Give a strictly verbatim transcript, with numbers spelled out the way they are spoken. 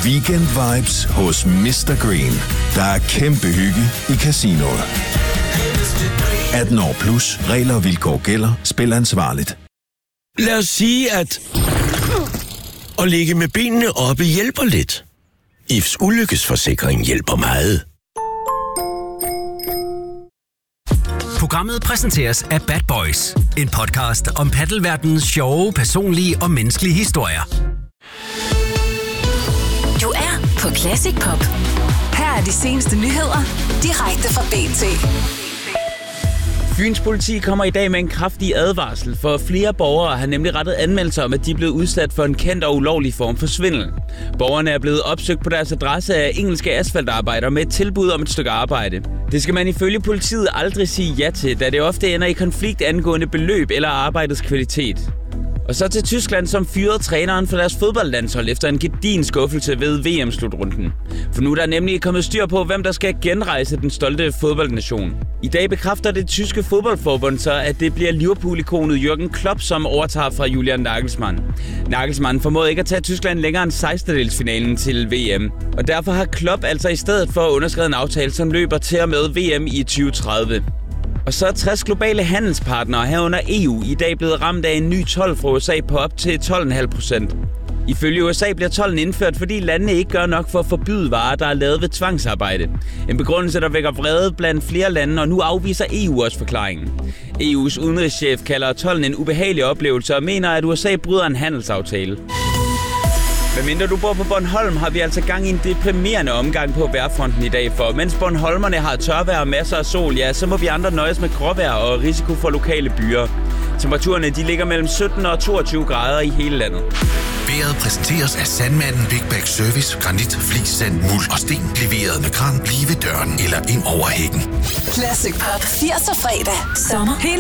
Weekend vibes hos mister Green. Der er kæmpe hygge i casinoet. atten år plus. Regler og vilkår gælder. Spil ansvarligt. Lad os sige, at at ligge med benene oppe hjælper lidt. I F's ulykkesforsikring hjælper meget. Programmet præsenteres af Bad Boys. En podcast om paddelverdenens sjove, personlige og menneskelige historier. Du er på Classic Pop. Her er de seneste nyheder, direkte fra B T. Fyns politi kommer i dag med en kraftig advarsel, for flere borgere har nemlig rettet anmeldelser om, at de er blevet udsat for en kendt og ulovlig form for svindel. Borgerne er blevet opsøgt på deres adresse af engelske asfaltarbejdere med et tilbud om et stykke arbejde. Det skal man ifølge politiet aldrig sige ja til, da det ofte ender i konflikt angående beløb eller arbejdets kvalitet. Og så til Tyskland, som fyrede træneren for deres fodboldlandshold efter en gedigen skuffelse ved V M-slutrunden. For nu er der nemlig kommet styr på, hvem der skal genrejse den stolte fodboldnation. I dag bekræfter det tyske fodboldforbund så, at det bliver Liverpool-ikonet Jürgen Klopp, som overtager fra Julian Nagelsmann. Nagelsmann formåede ikke at tage Tyskland længere end sekstendedelsfinalen til V M. Og derfor har Klopp altså i stedet for underskrevet en aftale, som løber til og med V M i tyve tredive. Og så er tres globale handelspartnere herunder E U i dag blevet ramt af en ny told fra U S A på op til tolv komma fem procent. Ifølge U S A bliver tolden indført, fordi landene ikke gør nok for at forbyde varer, der er lavet ved tvangsarbejde. En begrundelse, der vækker vrede blandt flere lande, og nu afviser E U også forklaringen. E U's udenrigschef kalder tolden en ubehagelig oplevelse og mener, at U S A bryder en handelsaftale. Men mindre du bor på Bornholm, har vi altså gang i en deprimerende omgang på vejrfronten i dag, for mens bornholmerne har tørvejr og masser af sol, ja, så må vi andre nøjes med gråvejr og risiko for lokale byer. Temperaturerne de ligger mellem sytten og toogtyve grader i hele landet. Vejret præsenteres af Sandmanden Big Bag Service, granit, flis, sand, muld og sten. Leveret med kran lige ved døren eller ind over hækken. Classic Pop firserne fredag. Sommer hele